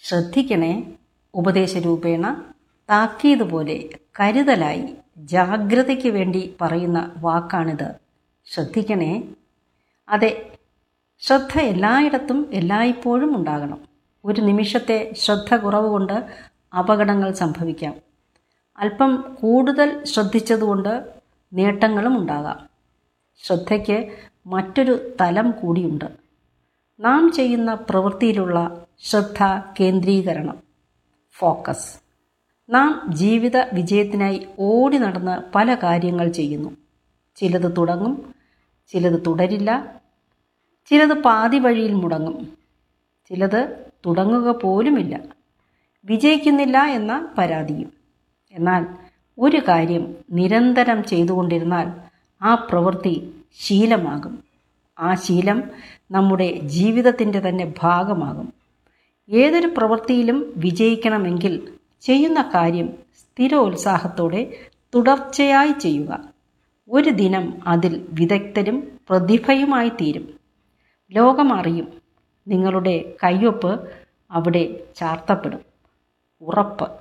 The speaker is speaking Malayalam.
ശ്രദ്ധിക്കണേ, ഉപദേശരൂപേണ താക്കീത് പോലെ കരുതലായി ജാഗ്രതയ്ക്ക് വേണ്ടി പറയുന്ന വാക്കാണിത്. ശ്രദ്ധിക്കണേ. അതെ, ശ്രദ്ധ എല്ലായിടത്തും എല്ലായ്പ്പോഴും ഉണ്ടാകണം. ഒരു നിമിഷത്തെ ശ്രദ്ധ കുറവ് കൊണ്ട് അപകടങ്ങൾ സംഭവിക്കാം. അല്പം കൂടുതൽ ശ്രദ്ധിച്ചതുകൊണ്ട് നേട്ടങ്ങളും ഉണ്ടാകാം. ശ്രദ്ധയ്ക്ക് മറ്റൊരു തലം കൂടിയുണ്ട്. നാം ചെയ്യുന്ന പ്രവൃത്തിയിലുള്ള ശ്രദ്ധ കേന്ദ്രീകരണം, ഫോക്കസ്. നാം ജീവിത വിജയത്തിനായി ഓടി നടന്ന് പല കാര്യങ്ങൾ ചെയ്യുന്നു. ചിലത് തുടങ്ങും, ചിലത് തുടരില്ല, ചിലത് പാതി വഴിയിൽ മുടങ്ങും, ചിലത് തുടങ്ങുക പോലുമില്ല. വിജയിക്കുന്നില്ല എന്ന പരാതിയും. എന്നാൽ ഒരു കാര്യം നിരന്തരം ചെയ്തുകൊണ്ടിരുന്നാൽ ആ പ്രവൃത്തി ശീലമാകും. ആ ശീലം നമ്മുടെ ജീവിതത്തിൻ്റെ തന്നെ ഭാഗമാകും. ഏതൊരു പ്രവൃത്തിയിലും വിജയിക്കണമെങ്കിൽ ചെയ്യുന്ന കാര്യം സ്ഥിരോത്സാഹത്തോടെ തുടർച്ചയായി ചെയ്യുക. ഒരു ദിനം അതിൽ വിദഗ്ധരും പ്രതിഭയുമായി തീരും. ലോകം അറിയും. നിങ്ങളുടെ കയ്യൊപ്പ് അവിടെ ചാർത്തപ്പെടും. ഉറപ്പ്.